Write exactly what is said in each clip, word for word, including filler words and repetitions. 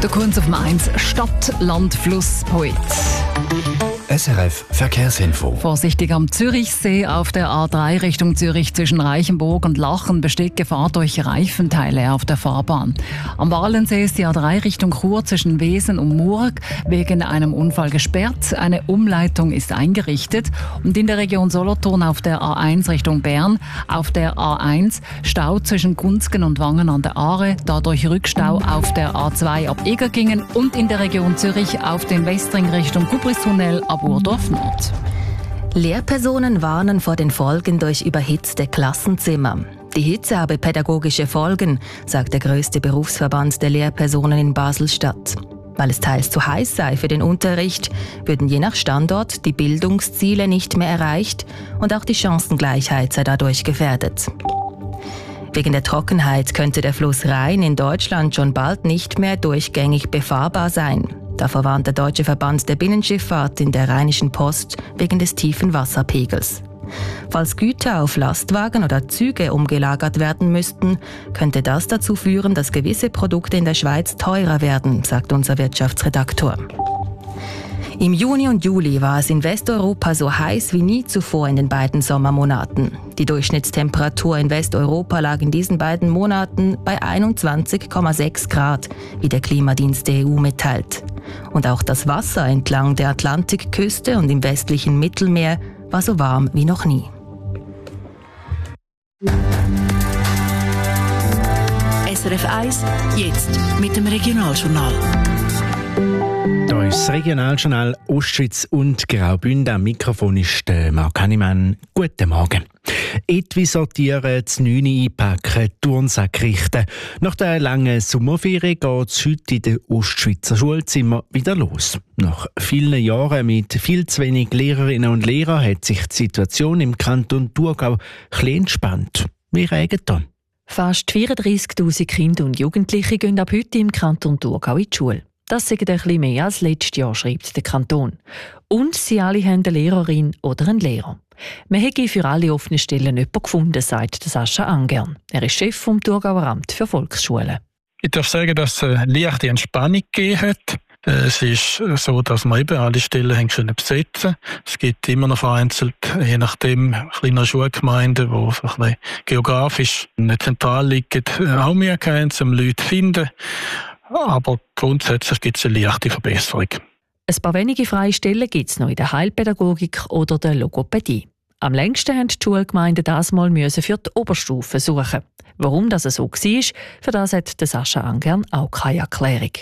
Der Kunz auf Mainz, Stadt, Land, Fluss, Poet. S R F Verkehrsinfo. Vorsichtig am Zürichsee auf der A drei Richtung Zürich zwischen Reichenburg und Lachen besteht Gefahr durch Reifenteile auf der Fahrbahn. Am Walensee ist die A drei Richtung Chur zwischen Wesen und Murg wegen einem Unfall gesperrt. Eine Umleitung ist eingerichtet. Und in der Region Solothurn auf der A eins Richtung Bern, auf der A eins Stau zwischen Gunzgen und Wangen an der Aare, dadurch Rückstau auf der A zwei ab Egergingen und in der Region Zürich auf dem Westring Richtung Kubristunnel ab Urdorf Nord. Lehrpersonen warnen vor den Folgen durch überhitzte Klassenzimmer. Die Hitze habe pädagogische Folgen, sagt der grösste Berufsverband der Lehrpersonen in Basel-Stadt. Weil es teils zu heiß sei für den Unterricht, würden je nach Standort die Bildungsziele nicht mehr erreicht und auch die Chancengleichheit sei dadurch gefährdet. Wegen der Trockenheit könnte der Fluss Rhein in Deutschland schon bald nicht mehr durchgängig befahrbar sein. Davor warnt der Deutsche Verband der Binnenschifffahrt in der Rheinischen Post wegen des tiefen Wasserpegels. Falls Güter auf Lastwagen oder Züge umgelagert werden müssten, könnte das dazu führen, dass gewisse Produkte in der Schweiz teurer werden, sagt unser Wirtschaftsredaktor. Im Juni und Juli war es in Westeuropa so heiß wie nie zuvor in den beiden Sommermonaten. Die Durchschnittstemperatur in Westeuropa lag in diesen beiden Monaten bei einundzwanzig Komma sechs Grad, wie der Klimadienst der E U mitteilt. Und auch das Wasser entlang der Atlantikküste und im westlichen Mittelmeer war so warm wie noch nie. S R F eins, jetzt mit dem Regionaljournal. Da ist das Regionaljournal Ostschweiz und Graubünden. Am Mikrofon ist Marc Hannemann. Guten Morgen. Etwas sortieren, das Neune einpacken, Turnsack richten. Nach der langen Sommerferien geht es heute in den Ostschweizer Schulzimmern wieder los. Nach vielen Jahren mit viel zu wenig Lehrerinnen und Lehrern hat sich die Situation im Kanton Thurgau etwas entspannt. Wie regelt das? Fast vierunddreissigtausend Kinder und Jugendliche gehen ab heute im Kanton Thurgau in die Schule. Das ist ein bisschen mehr als letztes Jahr, schreibt der Kanton. Und sie alle haben eine Lehrerin oder einen Lehrer. Man hätte für alle offenen Stellen jemanden gefunden, sagt Sascha Angern. Er ist Chef vom Thurgauer Amt für Volksschulen. Ich darf sagen, dass es eine leichte Entspannung gegeben hat. Es ist so, dass wir eben alle Stellen haben können besetzen. Es gibt immer noch vereinzelt, je nachdem, kleine Schulgemeinden, die ein bisschen geografisch nicht zentral liegen, auch mehr können, um Leute zu finden. Aber grundsätzlich gibt es eine leichte Verbesserung. Ein paar wenige freie Stellen gibt es noch in der Heilpädagogik oder der Logopädie. Am längsten mussten die Schulgemeinden das mal für die Oberstufe suchen. Warum das so war, für das hat Sascha Angern auch keine Erklärung.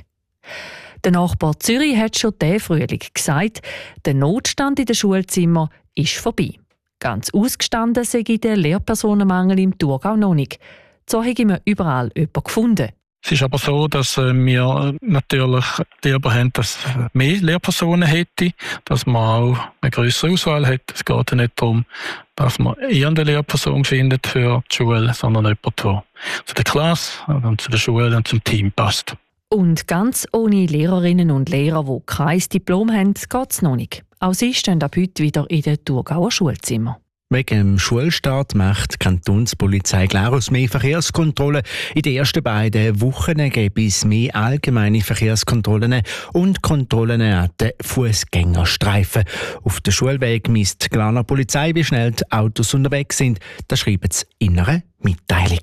Der Nachbar Zürich hat schon diesen Frühling gesagt, der Notstand in den Schulzimmern ist vorbei. Ganz ausgestanden sei der Lehrpersonenmangel im Thurgau noch nicht. So habe man überall jemanden gefunden. Es ist aber so, dass wir natürlich lieber haben, dass es mehr Lehrpersonen hätte, dass man auch eine größere Auswahl hat. Es geht ja nicht darum, dass man irgendeine Lehrperson findet für die Schule, sondern jemand, der zu der Klasse und zu der Schule und zum Team passt. Und ganz ohne Lehrerinnen und Lehrer, die kein Diplom haben, geht es noch nicht. Auch sie stehen ab heute wieder in den Thurgauer Schulzimmern. Wegen dem Schulstart macht die Kantonspolizei Glarus mehr Verkehrskontrollen. In den ersten beiden Wochen gäbe es mehr allgemeine Verkehrskontrollen und Kontrollen an den Fußgängerstreifen. Auf dem Schulweg misst die Glarner Polizei, wie schnell die Autos unterwegs sind. Das schreibt sie in einer Mitteilung.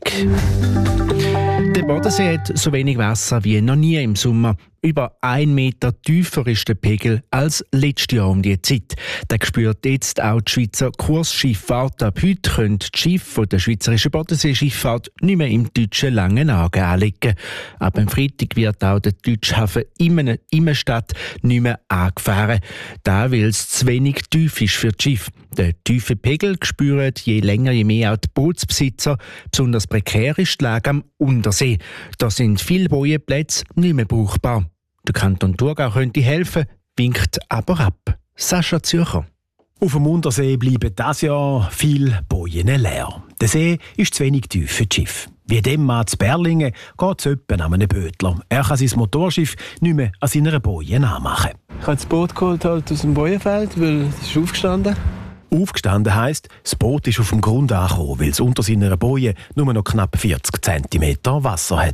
Der Bodensee hat so wenig Wasser wie noch nie im Sommer. Über ein Meter tiefer ist der Pegel als letztes Jahr um die Zeit. Das spürt jetzt auch die Schweizer Kursschifffahrt. Ab heute können die Schiffe der schweizerischen Bodenseeschifffahrt nicht mehr im deutschen Langenhagen anlegen. Ab dem Freitag wird auch der deutsche Hafen Immenstadt nicht mehr angefahren. Da, weil es zu wenig tief ist für die Schiffe. Den tiefen Pegel spüren je länger, je mehr auch die Bootsbesitzer. Besonders prekär ist die Lage am Untersee. Da sind viele Bojenplätze nicht mehr brauchbar. Der Kanton Thurgau könnte helfen, winkt aber ab. Sascha Zürcher. Auf dem Untersee bleiben dieses Jahr viele Bojen leer. Der See ist zu wenig tief für das Schiff. Wie dem Mann zu Berlingen geht es etwa an einen Bötler. Er kann sein Motorschiff nicht mehr an seiner Boje nachmachen. Ich habe das Boot geholt halt aus dem Bojenfeld, weil es ist aufgestanden. Aufgestanden heisst, das Boot ist auf dem Grund angekommen, weil es unter seiner Boje nur noch knapp vierzig Zentimeter Wasser hat.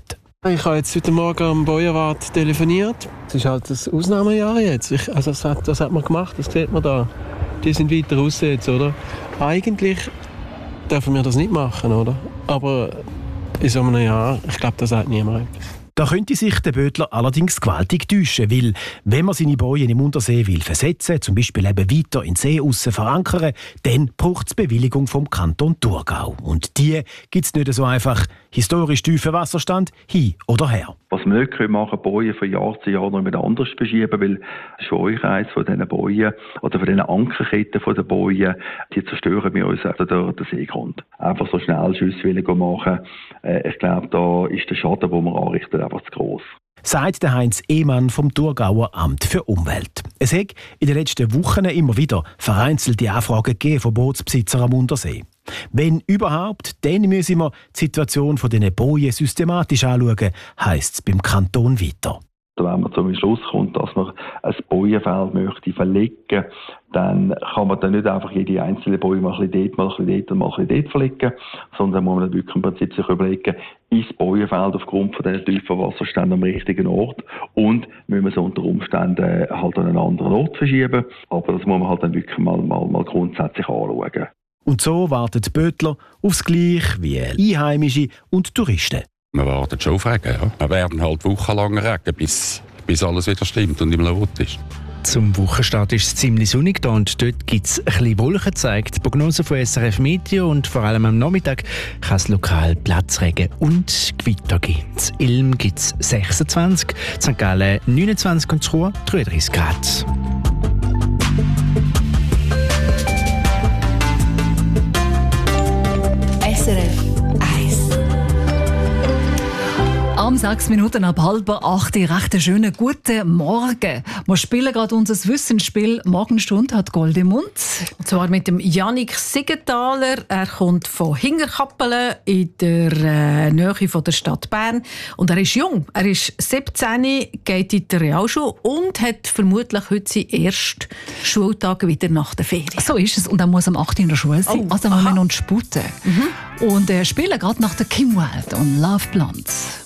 Ich habe jetzt heute Morgen am Bojenwart telefoniert. Es ist halt das Ausnahmejahr jetzt. Ich, also das hat, das hat man gemacht, das sieht man da. Die sind weiter raus jetzt, oder? Eigentlich dürfen wir das nicht machen, oder? Aber in so einem Jahr, ich glaube, das sagt niemand etwas. Da könnte sich der Bödler allerdings gewaltig täuschen, weil wenn man seine Bojen im Untersee will versetzen, zum Beispiel eben weiter in den See aussen verankern, dann braucht es Bewilligung vom Kanton Thurgau. Und die gibt es nicht so einfach. Historisch tiefer Wasserstand, hin oder her. Was wir nicht machen können, Bojen von Jahr zu Jahr noch wieder anders beschieben, weil der Scheureis von diesen Bojen oder von diesen Ankerketten von den Bojen, die zerstören wir uns also den, den Seegrund. Einfach so schnell Schüsse machen, äh, ich glaube, da ist der Schaden, den wir anrichten, einfach zu gross. Sagt der Heinz Ehmann vom Thurgauer Amt für Umwelt. Es hat in den letzten Wochen immer wieder vereinzelte Anfragen gegeben von Bootsbesitzern am Untersee. Wenn überhaupt, dann müssen wir die Situation dieser Bojen systematisch anschauen, heisst es beim Kanton weiter. Wenn man zum Schluss kommt, dass man ein Bojenfeld möchte verlegen, dann kann man dann nicht einfach jede einzelne Boje mal ein bisschen dort, mal ein bisschen dort und mal ein bisschen dort verlegen, sondern muss man dann wirklich im Prinzip sich überlegen, ist das Bojenfeld aufgrund von diesen tiefen Wasserständen am richtigen Ort und müssen wir es unter Umständen halt an einen anderen Ort verschieben. Aber das muss man halt dann wirklich mal, mal, mal grundsätzlich anschauen. Und so warten die Bödler aufs Gleiche wie Einheimische und Touristen. Wir warten schon auf Regen, ja. Wir werden halt wochenlang regen, bis, bis alles wieder stimmt und im Lot ist. Zum Wochenstart ist es ziemlich sonnig da und dort gibt es ein bisschen Wolken, zeigt die Prognose von S R F Meteo, und vor allem am Nachmittag kann es lokal Platzregen und Gewitter geben. In Ilm gibt es sechsundzwanzig, in Sankt Gallen neunundzwanzig und in Chur dreiunddreißig Grad. S R F eins. Am sechs Minuten ab halb acht, recht schönen guten Morgen. Wir spielen gerade unser Wissensspiel «Morgenstunde hat Gold im Mund». Und zwar mit dem Jannik Siegenthaler. Er kommt von Hingerkappelen in der äh, Nähe von der Stadt Bern. Und er ist jung. Er ist siebzehn, geht in die Realschule und hat vermutlich heute seinen ersten Schultag wieder nach der Ferien. So ist es. Und er muss am acht in der Schule sein. Oh, also wir müssen uns sputen. Mhm. Und äh, spielen gerade nach der Kim Wilde und «Love Blonde».